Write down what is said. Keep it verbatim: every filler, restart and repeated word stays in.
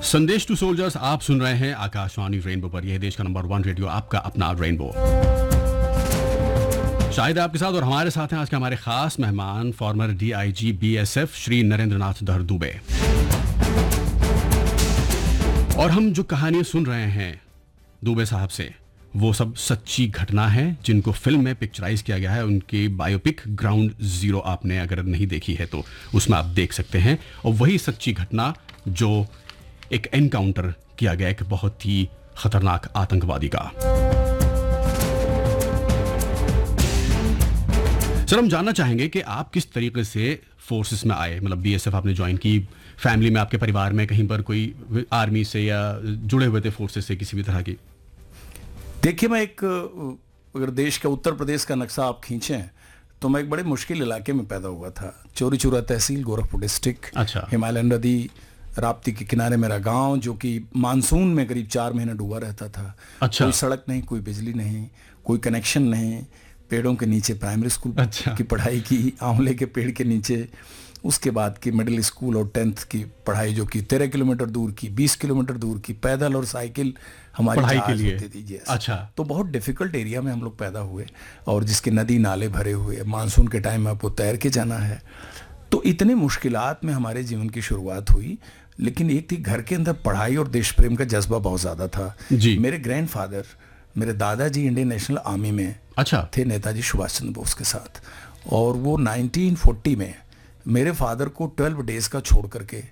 संदेश to soldiers आप सुन रहे हैं आकाशवाणी रेनबो पर। यह देश का नंबर वन रेडियो, आपका अपना रेनबो। शाहिद आपके साथ और हमारे साथ हैं आज के हमारे खास मेहमान farmer DIG BSF Shri Narendra नाथ दहर दुबे। और हम जो कहानियां सुन रहे हैं दुबे साहब से, वो सब सच्ची घटना है जिनको फिल्म में पिक्चराइज किया गया है। उनकी बायोपिक ग्राउंड जीरो आपने अगर नहीं देखी है तो उसमें आप देख सकते हैं। और वही सच्ची घटना जो एक एनकाउंटर किया गया एक बहुत ही खतरनाक आतंकवादी का। सर, हम जानना चाहेंगे कि आप किस तरीके से फोर्सेस में आए, मतलब बीएसएफ आपने ज्वाइन की, फैमिली में आपके परिवार में कहीं पर कोई आर्मी से या जुड़े हुए थे फोर्सेस से किसी भी तरह की? देखिए, मैं एक अगर देश का उत्तर प्रदेश का नक्शा आप खींचें तो मैं एक बड़े मुश्किल इलाके में पैदा हुआ था। चौरी चौरा तहसील, गोरखपुर डिस्ट्रिक्ट। अच्छा। हिमालयन नदी राप्ती के किनारे मेरा गांव, जो कि मानसून में करीब चार महीने डूबा रहता था। अच्छा। कोई सड़क नहीं, कोई बिजली नहीं, कोई कनेक्शन नहीं। पेड़ों के नीचे प्राइमरी स्कूल अच्छा। की पढ़ाई की, आंवले के पेड़ के नीचे। उसके बाद की मिडिल स्कूल और टेंथ की पढ़ाई जो कि तेरह किलोमीटर दूर की, बीस किलोमीटर दूर की, पैदल और साइकिल हमारी पढ़ाई के लिए होती थी। जी। अच्छा। तो बहुत डिफिकल्ट एरिया में हम लोग पैदा हुए, और जिसके नदी नाले भरे हुए, मानसून के टाइम में आपको तैर के जाना है। तो इतने मुश्किलात में हमारे जीवन की शुरुआत हुई। लेकिन एक थी, घर के अंदर पढ़ाई और देश प्रेम का जज्बा बहुत ज़्यादा था। जी। मेरे ग्रैंडफादर, मेरे दादाजी इंडियन नेशनल आर्मी में अच्छा थे, नेताजी सुभाष चंद्र बोस के साथ। और वो नाइनटीन फोर्टी में मेरे फादर को ट्वेल्व डेज का छोड़ करके